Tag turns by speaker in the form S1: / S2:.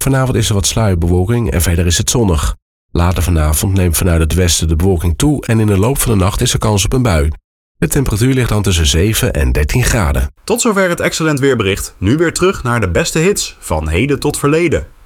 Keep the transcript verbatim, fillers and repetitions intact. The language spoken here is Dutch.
S1: Vanavond is er wat sluierbewolking en verder is het zonnig. Later vanavond neemt vanuit het westen de bewolking toe en in de loop van de nacht is er kans op een bui. De temperatuur ligt dan tussen zeven en dertien graden.
S2: Tot zover het Excellent Weerbericht. Nu weer terug naar de beste hits van heden tot verleden.